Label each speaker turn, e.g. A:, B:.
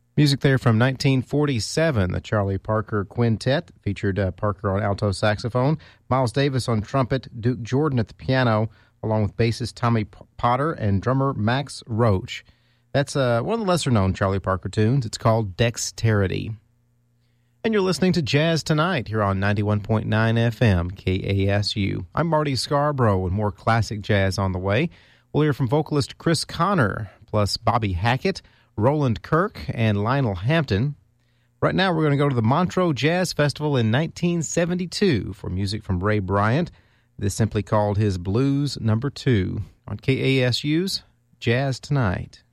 A: Music there from 1947, the Charlie Parker Quintet. Featured Parker on alto saxophone, Miles Davis on trumpet, Duke Jordan at the piano, along with bassist Tommy Potter and drummer Max Roach. That's one of the lesser-known Charlie Parker tunes. It's called Dexterity. And you're listening to Jazz Tonight here on 91.9 FM, KASU. I'm Marty Scarborough with more classic jazz on the way. We'll hear from vocalist Chris Connor, plus Bobby Hackett, Roland Kirk, and Lionel Hampton. Right now, we're going to go to the Montreux Jazz Festival in 1972 for music from Ray Bryant. This simply called his Blues No. 2 on KASU's Jazz Tonight.